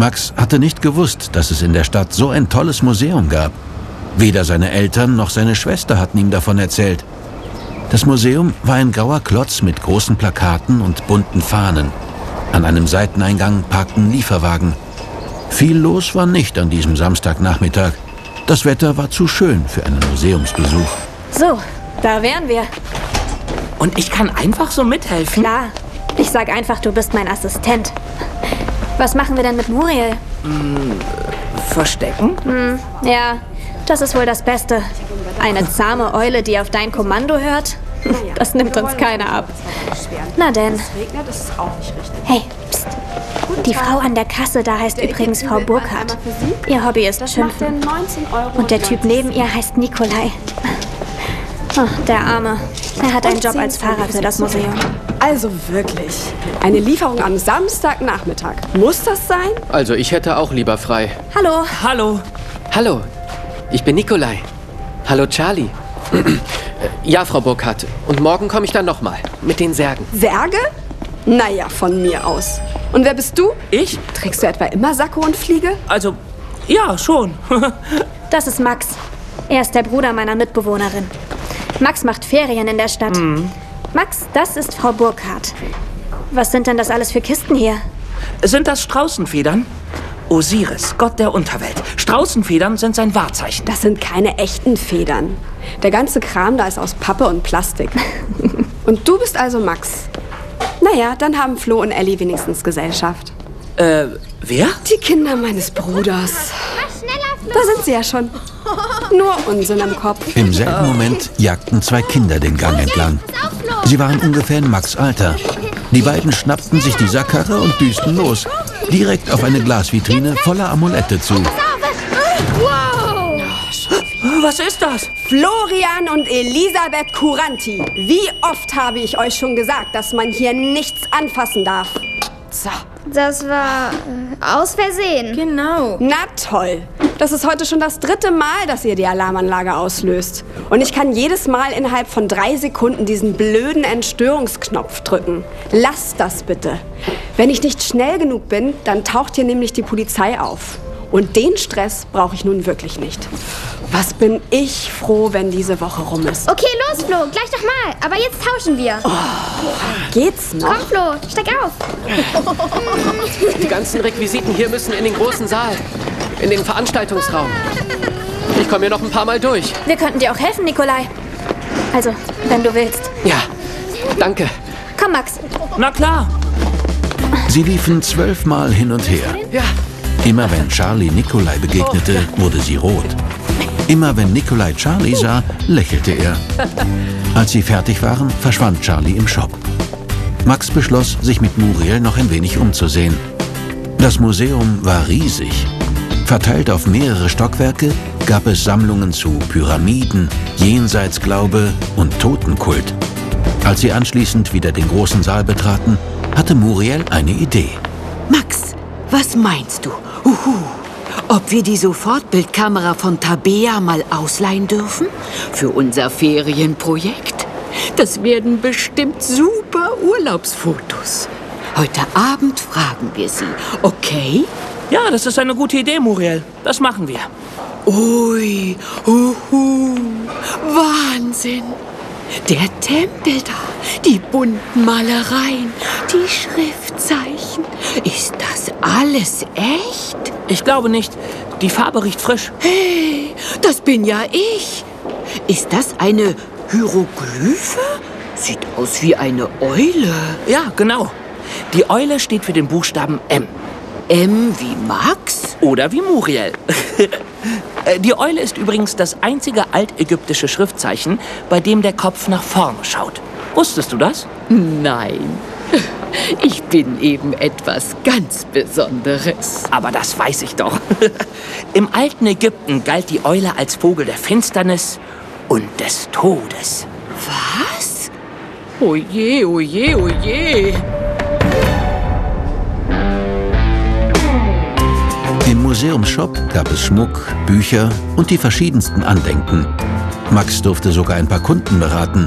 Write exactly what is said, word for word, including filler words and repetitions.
Max hatte nicht gewusst, dass es in der Stadt so ein tolles Museum gab. Weder seine Eltern noch seine Schwester hatten ihm davon erzählt. Das Museum war ein grauer Klotz mit großen Plakaten und bunten Fahnen. An einem Seiteneingang parkten Lieferwagen. Viel los war nicht an diesem Samstagnachmittag. Das Wetter war zu schön für einen Museumsbesuch. So, da wären wir. Und ich kann einfach so mithelfen? Klar. Ich sag einfach, du bist mein Assistent. Was machen wir denn mit Muriel? Hm, verstecken? Hm, ja, das ist wohl das Beste. Eine zahme Eule, die auf dein Kommando hört? Das nimmt uns keiner ab. Na denn. Hey, pst. Die Frau an der Kasse da heißt übrigens Frau Burkhardt. Ihr Hobby ist Schimpfen. Und der Typ neben ihr heißt Nikolai. Oh, der Arme. Er hat einen Job als Fahrer für das Museum. Also wirklich. Eine Lieferung am Samstagnachmittag. Muss das sein? Also ich hätte auch lieber frei. Hallo. Hallo. Hallo, ich bin Nikolai. Hallo Charlie. Ja, Frau Burkhardt. Und morgen komme ich dann nochmal. Mit den Särgen. Särge? Naja, von mir aus. Und wer bist du? Ich? Trägst du etwa immer Sakko und Fliege? Also, ja, schon. Das ist Max. Er ist der Bruder meiner Mitbewohnerin. Max macht Ferien in der Stadt. Mhm. Max, das ist Frau Burkhardt. Was sind denn das alles für Kisten hier? Sind das Straußenfedern? Osiris, Gott der Unterwelt. Straußenfedern sind sein Wahrzeichen. Das sind keine echten Federn. Der ganze Kram da ist aus Pappe und Plastik. Und du bist also Max. Naja, dann haben Flo und Ellie wenigstens Gesellschaft. Äh, wer? Die Kinder meines Bruders. Da sind sie ja schon. Nur Unsinn im Kopf. Im selben Moment jagten zwei Kinder den Gang entlang. Sie waren ungefähr in Max' Alter. Die beiden schnappten sich die Sackkarre und düsten los. Direkt auf eine Glasvitrine voller Amulette zu. Was ist das? Florian und Elisabeth Kuranti. Wie oft habe ich euch schon gesagt, dass man hier nichts anfassen darf? So. Das war äh, aus Versehen. Genau. Na toll. Das ist heute schon das dritte Mal, dass ihr die Alarmanlage auslöst. Und ich kann jedes Mal innerhalb von drei Sekunden diesen blöden Entstörungsknopf drücken. Lasst das bitte. Wenn ich nicht schnell genug bin, dann taucht hier nämlich die Polizei auf. Und den Stress brauche ich nun wirklich nicht. Was bin ich froh, wenn diese Woche rum ist. Okay, los, Flo. Gleich doch mal. Aber jetzt tauschen wir. Oh, geht's noch? Komm, Flo. Steig auf. Die ganzen Requisiten hier müssen in den großen Saal. In den Veranstaltungsraum. Ich komme hier noch ein paar Mal durch. Wir könnten dir auch helfen, Nikolai. Also, wenn du willst. Ja, danke. Komm, Max. Na klar. Sie liefen zwölfmal hin und her. Ja. Immer wenn Charlie Nikolai begegnete, wurde sie rot. Immer wenn Nikolai Charlie sah, lächelte er. Als sie fertig waren, verschwand Charlie im Shop. Max beschloss, sich mit Muriel noch ein wenig umzusehen. Das Museum war riesig. Verteilt auf mehrere Stockwerke gab es Sammlungen zu Pyramiden, Jenseitsglaube und Totenkult. Als sie anschließend wieder den großen Saal betraten, hatte Muriel eine Idee. Max, was meinst du? Uhu. Ob wir die Sofortbildkamera von Tabea mal ausleihen dürfen? Für unser Ferienprojekt? Das werden bestimmt super Urlaubsfotos. Heute Abend fragen wir sie, okay? Ja, das ist eine gute Idee, Muriel. Das machen wir. Ui, uhu, Wahnsinn. Der Tempel da, die bunten Malereien, die Schriftzeichen. Ist das alles echt? Ich glaube nicht. Die Farbe riecht frisch. Hey, das bin ja ich. Ist das eine Hieroglyphe? Sieht aus wie eine Eule. Ja, genau. Die Eule steht für den Buchstaben M. M wie Max? Oder wie Muriel. Die Eule ist übrigens das einzige altägyptische Schriftzeichen, bei dem der Kopf nach vorne schaut. Wusstest du das? Nein. Ich bin eben etwas ganz Besonderes. Aber das weiß ich doch. Im alten Ägypten galt die Eule als Vogel der Finsternis und des Todes. Was? Oje, oje, oje. Im Museumsshop gab es Schmuck, Bücher und die verschiedensten Andenken. Max durfte sogar ein paar Kunden beraten.